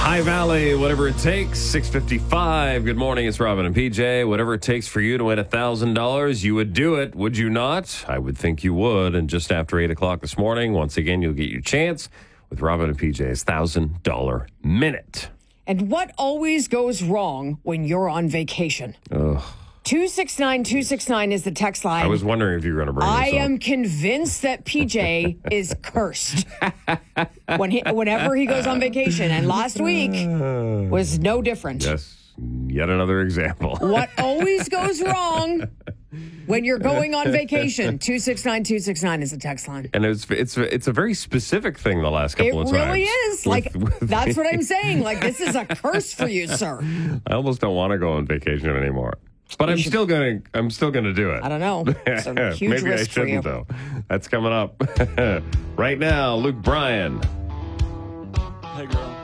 High Valley, whatever it takes, 6:55. Good morning, it's Robin and PJ. Whatever it takes for you to win $1,000, you would do it, would you not? I would think you would. And just after 8 o'clock this morning, once again, you'll get your chance with Robin and PJ's $1,000 Minute. And what always goes wrong when you're on vacation? Ugh. 269-269 is the text line. I was wondering if you were going to bring this up. I am convinced that PJ is cursed whenever he goes on vacation. And last week was no different. Yes, yet another example. What always goes wrong when you're going on vacation? 269-269 is the text line. And it's a very specific thing the last couple of times. It really is. That's what I'm saying. Like, this is a curse for you, sir. I almost don't want to go on vacation anymore. But I'm still gonna do it. I don't know. It's a huge Maybe risk I for you. shouldn't, though. That's coming up right now. Luke Bryan. Hey, girl.